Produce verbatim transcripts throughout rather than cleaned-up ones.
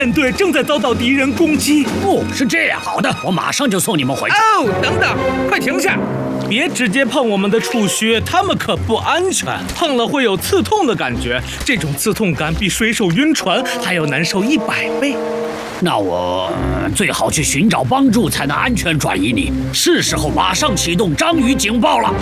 舰队正在遭到敌人攻击。 哦，是这样，好的，我马上就送你们回去。 哦，等等，快停下！别直接碰我们的触须，它们可不安全，碰了会有刺痛的感觉，这种刺痛感比水手晕船还要难受一百倍。 那我最好去寻找帮助，才能安全转移你。是时候马上启动章鱼警报了。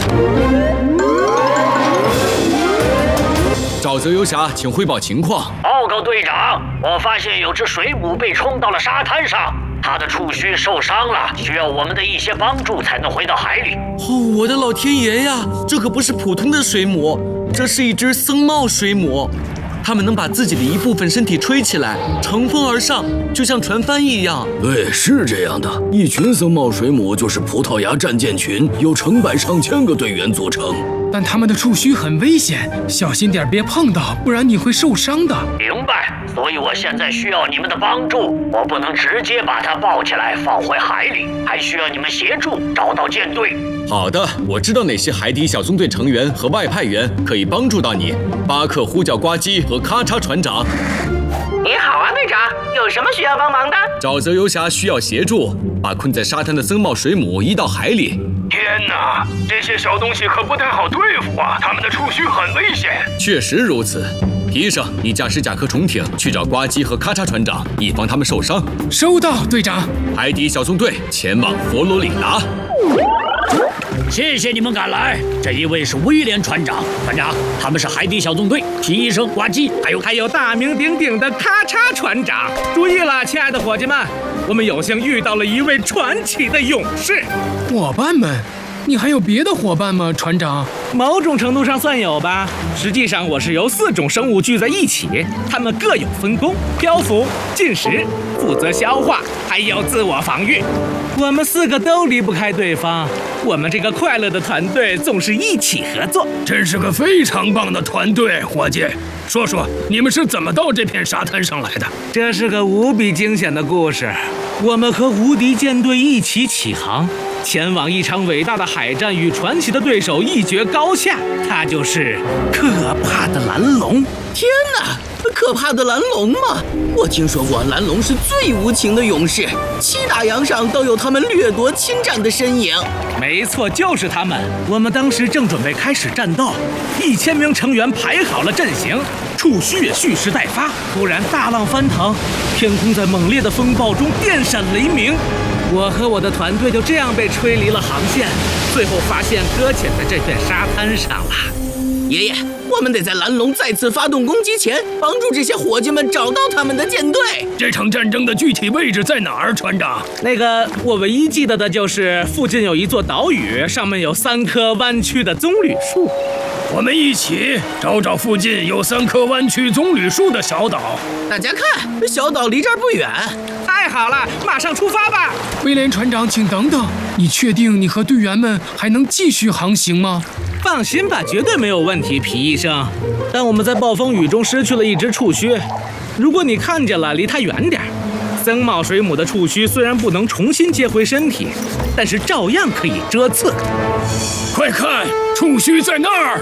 沼泽游侠，请汇报情况。 报告队长，我发现有只水母被冲到了沙滩上，它的触须受伤了，需要我们的一些帮助才能回到海里。 哦，我的老天爷呀，这可不是普通的水母，这是一只僧帽水母。它们能把自己的一部分身体吹起来，乘风而上，就像船帆一样。 对，是这样的。一群僧帽水母就是葡萄牙战舰群，由成百上千个队员组成。 但它们的触须很危险，小心点别碰到，不然你会受伤的。 明白，所以我现在需要你们的帮助。我不能直接把它抱起来放回海里，还需要你们协助找到舰队。 好的，我知道哪些海底小纵队成员和外派员可以帮助到你。巴克呼叫呱唧和咔嚓船长。 你好啊，队长，有什么需要帮忙的？ 沼泽游侠需要协助，把困在沙滩的僧帽水母移到海里。 天哪，这些小东西可不太好对付啊！它们的触须很危险。 确实如此。皮上，你驾驶甲壳虫艇去找呱唧和咔嚓船长，以防他们受伤。 收到，队长。 海底小纵队前往佛罗里达。 谢谢你们赶来。这一位是威廉船长，船长，他们是海底小纵队，皮医生、呱唧，还有还有大名鼎鼎的咔嚓船长。注意了，亲爱的伙计们，我们有幸遇到了一位传奇的勇士。 伙伴们，你还有别的伙伴吗，船长？ 某种程度上算有吧。实际上，我是由四种生物聚在一起，它们各有分工：漂浮、进食、负责消化，还有自我防御。我们四个都离不开对方，我们这个快乐的团队总是一起合作。 真是个非常棒的团队，伙计。说说你们是怎么到这片沙滩上来的？ 这是个无比惊险的故事。我们和无敌舰队一起起航，前往一场伟大的海战，与传奇的对手一决高下。他就是可怕的蓝龙。 天哪！可怕的蓝龙吗？我听说过蓝龙是最无情的勇士，七大洋上都有他们掠夺侵占的身影。 没错，就是他们。我们当时正准备开始战斗，一千名成员排好了阵型，触须也蓄势待发。突然大浪翻腾，天空在猛烈的风暴中电闪雷鸣，我和我的团队就这样被吹离了航线，最后发现搁浅在这片沙滩上了。 爷爷，我们得在蓝龙再次发动攻击前，帮助这些伙计们找到他们的舰队。 这场战争的具体位置在哪儿，船长？ 那个，我唯一记得的就是附近有一座岛屿，上面有三棵弯曲的棕榈树。 我们一起找找附近有三棵弯曲棕榈树的小岛。 大家看，小岛离这儿不远。 太好了，马上出发吧！ 威廉船长，请等等，你确定你和队员们还能继续航行吗？ 放心吧，绝对没有问题，皮医生。但我们在暴风雨中失去了一只触须，如果你看见了，离它远点。僧帽水母的触须虽然不能重新接回身体，但是照样可以遮刺。 快看，触须在那儿！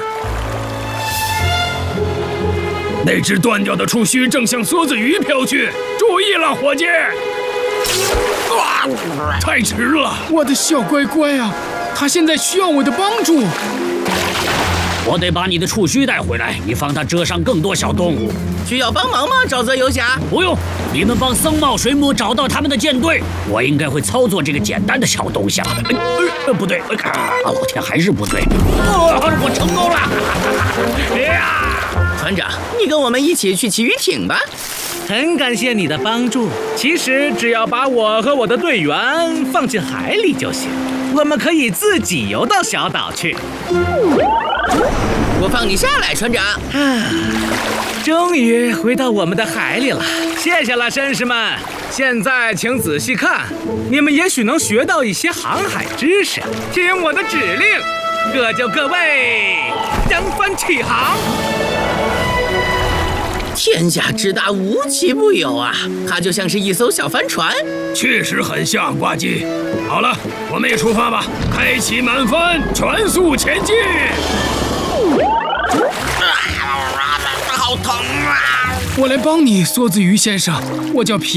那只断掉的触须正向梭子鱼飘去，注意了，伙计！啊，太迟了！ 我的小乖乖啊，他现在需要我的帮助。 我得把你的触须带回来，以防它蛰伤更多小动物。 需要帮忙吗，沼泽游侠？ 不用，你们帮僧帽水母找到他们的舰队，我应该会操作这个简单的小东西了。呃呃，不对，啊，老天，还是不对。哦，我成功了！呀， 船长，你跟我们一起去骑鱼艇吧。 很感谢你的帮助。其实只要把我和我的队员放进海里就行，我们可以自己游到小岛去。 我放你下来，船长。 啊，终于回到我们的海里了，谢谢了，绅士们。现在请仔细看，你们也许能学到一些航海知识。听我的指令，各就各位，扬帆起航。 天下之大，无奇不有啊！它就像是一艘小帆船， 确实很像，呱唧。好了，我们也出发吧，开启满帆，全速前进。 好疼啊！ 我来帮你，梭子鱼先生，我叫皮。